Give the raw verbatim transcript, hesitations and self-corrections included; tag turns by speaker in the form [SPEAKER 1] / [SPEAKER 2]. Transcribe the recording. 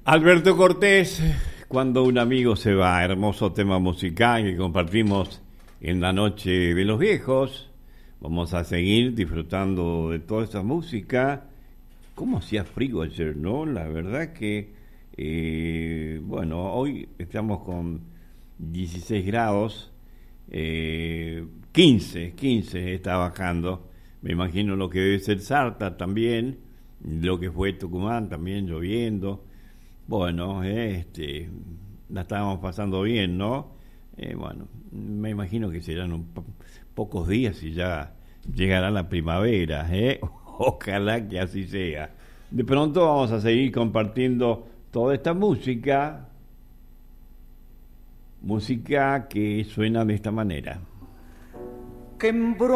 [SPEAKER 1] Alberto Cortés, Cuando un amigo se va, hermoso tema musical que compartimos en la noche de los viejos. Vamos a seguir disfrutando de toda esa música. ¿Cómo hacía frío ayer, no? La verdad que, eh, bueno, hoy estamos con dieciséis grados, eh, quince, quince está bajando. Me imagino lo que debe ser Salta también, lo que fue Tucumán también lloviendo. Bueno, este, la estábamos pasando bien, ¿no? Eh, bueno, me imagino que serán un po- pocos días y ya llegará la primavera, ¿eh? Ojalá que así sea. De pronto vamos a seguir compartiendo toda esta música, música que suena de esta manera.
[SPEAKER 2] Que